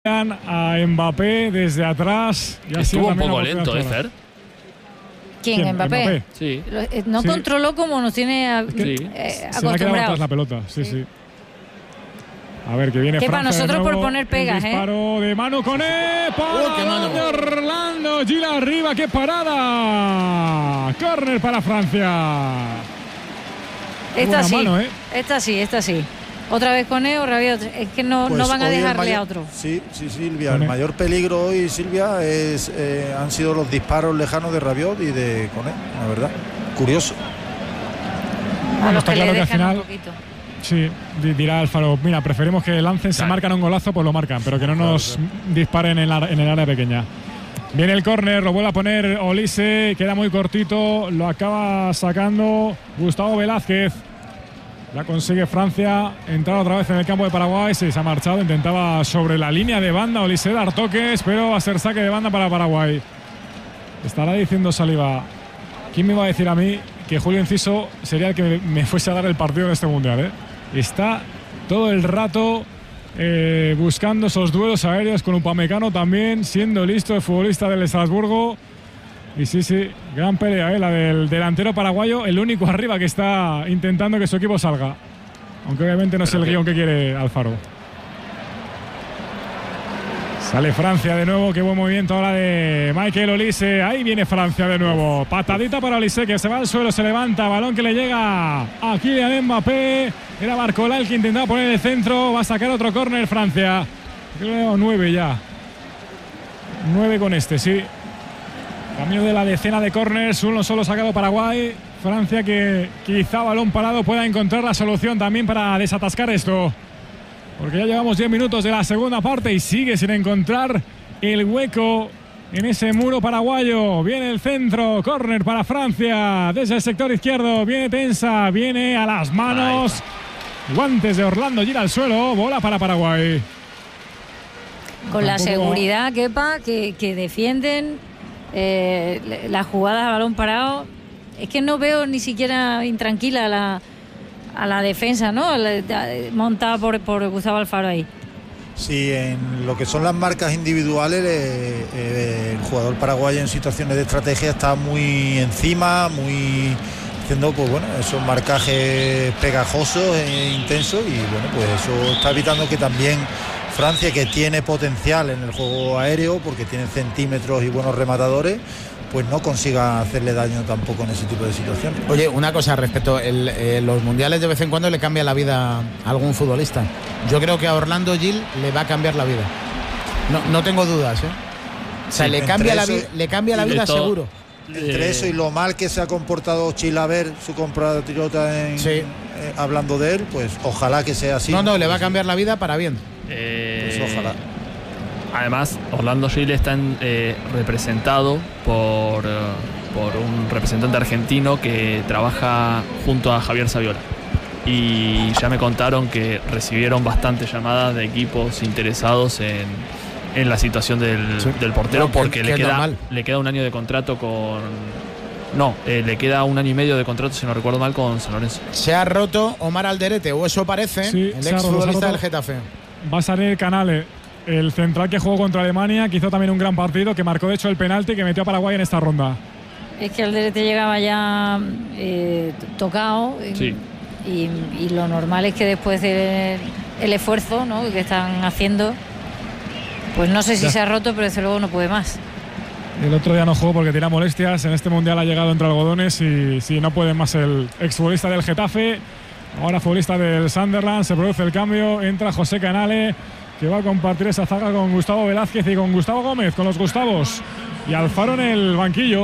a Mbappé desde atrás. Estuvo un poco lento, Fer. ¿Quién? ¿Mbappé? Sí. No controló como nos tiene acostumbrados. Se le ha quedado atrás la pelota, sí. A ver, que viene que Francia para nosotros de nuevo, por poner pegas, disparo de mano con para Orlando Gil arriba, qué parada. Córner para Francia. Esta sí, mano, esta sí. Otra vez con o Rabiot. Es que no van a dejarle a otro. Sí, Silvia. El mayor peligro hoy, Silvia, han sido los disparos lejanos de Rabiot y de Koné, la verdad. Curioso. A los está que claro le que al dejan final, un poquito. Sí, dirá Alfaro, mira, preferimos que lancen, se marcan un golazo, pues lo marcan, pero que no nos disparen en el área pequeña. Viene el córner, lo vuelve a poner Olise, queda muy cortito, lo acaba sacando Gustavo Velázquez. La consigue Francia, entrar otra vez en el campo de Paraguay, se ha marchado, intentaba sobre la línea de banda Olise dar toques, pero va a ser saque de banda para Paraguay. Estará diciendo Saliba, ¿quién me iba a decir a mí que Julio Enciso sería el que me fuese a dar el partido en este mundial? Está todo el rato buscando esos duelos aéreos con Upamecano también, siendo listo el futbolista del Estrasburgo. Y sí, gran pelea, la del delantero paraguayo, el único arriba que está intentando que su equipo salga. Aunque obviamente no es el guión que quiere Alfaro. Sale Francia de nuevo, qué buen movimiento ahora de Michael Olise. Ahí viene Francia de nuevo. Patadita para Olise, que se va al suelo, se levanta. Balón que le llega a Kylian Mbappé. Era Barcola el que intentaba poner el centro. Va a sacar otro córner Francia. Creo 9 ya. 9 con sí. Cambio de la decena de córners, uno solo sacado Paraguay. Francia que quizá balón parado pueda encontrar la solución también para desatascar esto. Porque ya llevamos 10 minutos de la segunda parte y sigue sin encontrar el hueco en ese muro paraguayo. Viene el centro, córner para Francia desde el sector izquierdo. Viene tensa, viene a las manos. Guantes de Orlando, gira al suelo, bola para Paraguay. Con la seguridad, Kepa, que defienden las jugadas a balón parado. Es que no veo ni siquiera intranquila a la defensa, ¿no? Montada por Gustavo Alfaro ahí. Sí, en lo que son las marcas individuales, el jugador paraguayo en situaciones de estrategia está muy encima, muy haciendo esos marcajes pegajosos e intensos, y pues eso está evitando que también Francia, que tiene potencial en el juego aéreo porque tiene centímetros y buenos rematadores, pues no consiga hacerle daño tampoco en ese tipo de situaciones. Oye, una cosa respecto los mundiales, de vez en cuando le cambia la vida a algún futbolista. Yo creo que a Orlando Gil le va a cambiar la vida. No tengo dudas, O sea, le cambia la vida seguro. Entre eso y lo mal que se ha comportado Chilaver, su compatriota, hablando de él, pues ojalá que sea así. No, le va a cambiar la vida para bien. Pues ojalá. Además, Orlando Gil está representado por un representante argentino que trabaja junto a Javier Saviola. Y ya me contaron que recibieron bastantes llamadas de equipos interesados en la situación del portero, porque le queda un año de contrato le queda un año y medio de contrato, si no recuerdo mal, con San Lorenzo. Se ha roto Omar Alderete, o eso parece, el exfutbolista del Getafe. Va a salir Canale, el central que jugó contra Alemania, que hizo también un gran partido, que marcó de hecho el penalti que metió a Paraguay en esta ronda. Es que Alderete llegaba ya tocado, y lo normal es que después del esfuerzo, ¿no?, que están haciendo, pues no sé si se ha roto, pero desde luego no puede más. El otro día no jugó porque tenía molestias. En este mundial ha llegado entre algodones y sí, no puede más el exfutbolista del Getafe. Ahora futbolista del Sunderland. Se produce el cambio. Entra José Canale, que va a compartir esa zaga con Gustavo Velázquez y con Gustavo Gómez, con los Gustavos. Y Alfaro en el banquillo.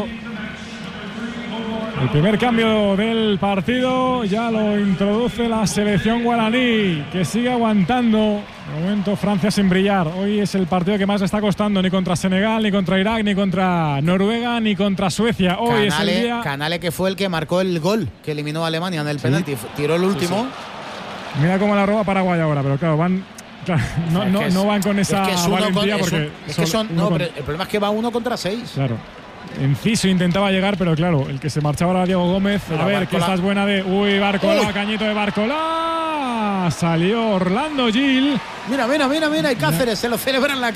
El primer cambio del partido ya lo introduce la selección guaraní, que sigue aguantando. De momento Francia sin brillar. Hoy es el partido que más le está costando, ni contra Senegal, ni contra Irak, ni contra Noruega, ni contra Suecia. Hoy es el día. Canale, que fue el que marcó el gol que eliminó a Alemania en el penalti. Tiró el último. Sí. Mira cómo la roba Paraguay ahora, pero claro, van. Claro, no van con esa valentía porque. pero el problema es que va 1 contra 6. Claro. Enciso intentaba llegar, pero claro, el que se marchaba era Diego Gómez. Mira, a ver, Barcola. que esta es buena de. Uy, Barcola, Uy. cañito de Barcola. Salió Orlando Gil. Mira, y Cáceres se lo celebra en la